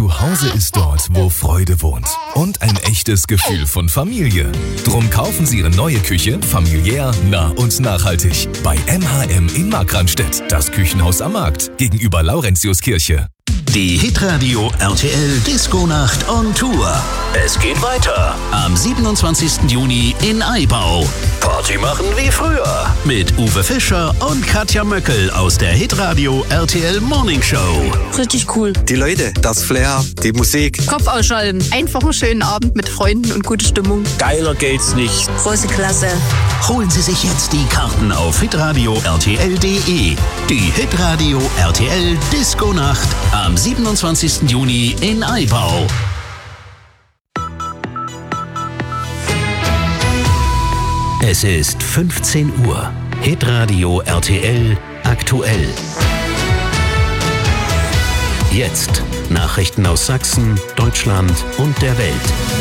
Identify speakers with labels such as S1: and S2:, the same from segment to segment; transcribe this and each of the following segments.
S1: Zu Hause ist dort, wo Freude wohnt. Und ein echtes Gefühl von Familie. Drum kaufen Sie Ihre neue Küche familiär, nah und nachhaltig. Bei MHM in Markranstädt. Das Küchenhaus am Markt. Gegenüber Laurentiuskirche.
S2: Die Hitradio RTL Disco-Nacht on Tour. Es geht weiter am 27. Juni in Aibau. Party machen wie früher. Mit Uwe Fischer und Katja Möckel aus der Hitradio RTL Morning Show.
S3: Richtig cool.
S4: Die Leute, das Flair, die Musik.
S3: Kopf ausschalten. Einfach einen schönen Abend mit Freunden und gute Stimmung.
S4: Geiler geht's nicht.
S3: Große Klasse.
S2: Holen Sie sich jetzt die Karten auf hitradio rtl.de. Die Hitradio RTL Disco-Nacht am 27. Juni in Aibau. Es ist 15 Uhr. Hitradio RTL aktuell. Jetzt Nachrichten aus Sachsen, Deutschland und der Welt.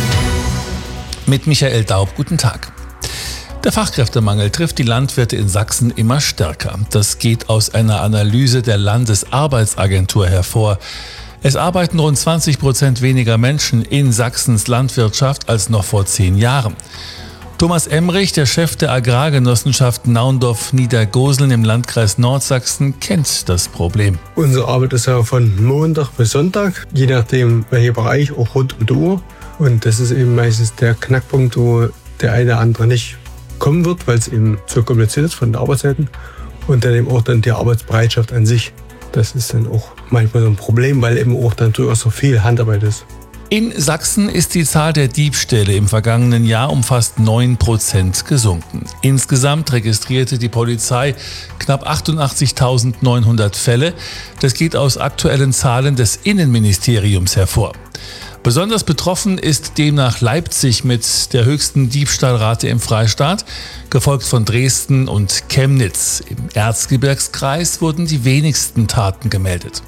S5: Mit Michael Daub, guten Tag. Der Fachkräftemangel trifft die Landwirte in Sachsen immer stärker. Das geht aus einer Analyse der Landesarbeitsagentur hervor. Es arbeiten rund 20% weniger Menschen in Sachsens Landwirtschaft als noch vor 10 Jahren. Thomas Emrich, der Chef der Agrargenossenschaft Naundorf-Niedergoseln im Landkreis Nordsachsen, kennt das Problem.
S6: Unsere Arbeit ist ja von Montag bis Sonntag, je nachdem welcher Bereich, auch rund um die Uhr. Und das ist eben meistens der Knackpunkt, wo der eine oder andere nicht kommen wird, weil es eben zu kompliziert ist von den Arbeitszeiten. Und dann eben auch dann die Arbeitsbereitschaft an sich. Das ist dann auch manchmal so ein Problem, weil eben auch dann durchaus so viel Handarbeit ist.
S5: In Sachsen ist die Zahl der Diebstähle im vergangenen Jahr um fast 9% gesunken. Insgesamt registrierte die Polizei knapp 88.900 Fälle. Das geht aus aktuellen Zahlen des Innenministeriums hervor. Besonders betroffen ist demnach Leipzig mit der höchsten Diebstahlrate im Freistaat, gefolgt von Dresden und Chemnitz. Im Erzgebirgskreis wurden die wenigsten Taten gemeldet.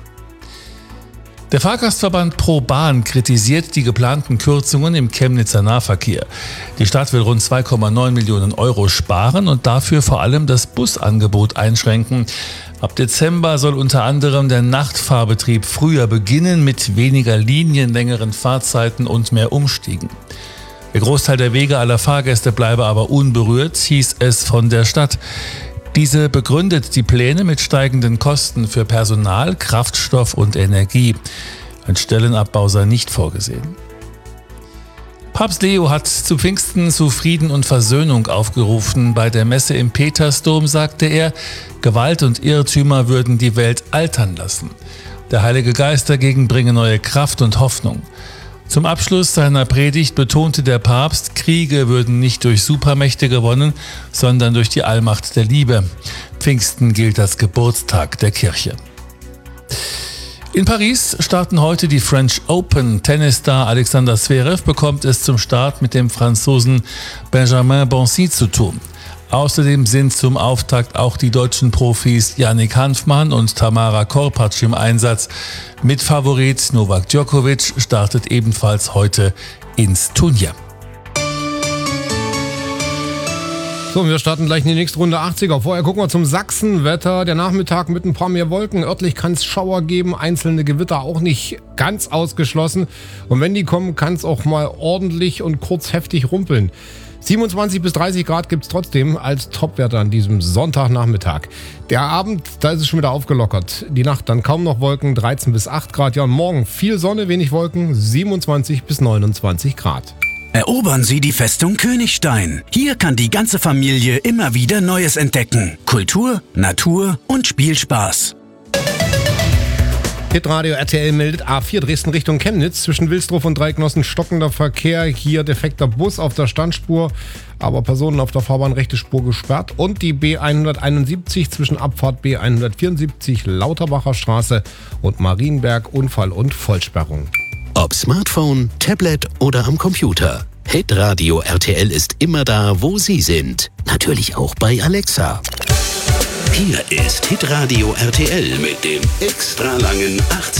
S5: Der Fahrgastverband ProBahn kritisiert die geplanten Kürzungen im Chemnitzer Nahverkehr. Die Stadt will rund 2,9 Millionen Euro sparen und dafür vor allem das Busangebot einschränken. Ab Dezember soll unter anderem der Nachtfahrbetrieb früher beginnen mit weniger Linien, längeren Fahrzeiten und mehr Umstiegen. Der Großteil der Wege aller Fahrgäste bleibe aber unberührt, hieß es von der Stadt. Diese begründet die Pläne mit steigenden Kosten für Personal, Kraftstoff und Energie. Ein Stellenabbau sei nicht vorgesehen. Papst Leo hat zu Pfingsten zu Frieden und Versöhnung aufgerufen. Bei der Messe im Petersdom sagte er, Gewalt und Irrtümer würden die Welt altern lassen. Der Heilige Geist dagegen bringe neue Kraft und Hoffnung. Zum Abschluss seiner Predigt betonte der Papst, Kriege würden nicht durch Supermächte gewonnen, sondern durch die Allmacht der Liebe. Pfingsten gilt als Geburtstag der Kirche. In Paris starten heute die French Open. Tennisstar Alexander Zverev bekommt es zum Start mit dem Franzosen Benjamin Bonzi zu tun. Außerdem sind zum Auftakt auch die deutschen Profis Yannick Hanfmann und Tamara Korpatsch im Einsatz. Mitfavorit Novak Djokovic startet ebenfalls heute ins Turnier.
S7: So, wir starten gleich in die nächste Runde 80er. Vorher gucken wir zum Sachsenwetter. Der Nachmittag mit ein paar mehr Wolken. Örtlich kann es Schauer geben, einzelne Gewitter auch nicht ganz ausgeschlossen. Und wenn die kommen, kann es auch mal ordentlich und kurz heftig rumpeln. 27 bis 30 Grad gibt es trotzdem als Topwerte an diesem Sonntagnachmittag. Der Abend, da ist es schon wieder aufgelockert. Die Nacht dann kaum noch Wolken, 13 bis 8 Grad. Ja, und morgen viel Sonne, wenig Wolken, 27 bis 29 Grad.
S2: Erobern Sie die Festung Königstein. Hier kann die ganze Familie immer wieder Neues entdecken. Kultur, Natur und Spielspaß.
S7: Hitradio RTL meldet A4 Dresden Richtung Chemnitz. Zwischen Wilsdruf und Dreignossen stockender Verkehr. Hier defekter Bus auf der Standspur, aber Personen auf der Fahrbahn rechte Spur gesperrt. Und die B171 zwischen Abfahrt B174 Lauterbacher Straße und Marienberg Unfall und Vollsperrung.
S2: Ob Smartphone, Tablet oder am Computer. Hitradio RTL ist immer da, wo Sie sind. Natürlich auch bei Alexa. Hier ist Hitradio RTL mit dem extra langen 80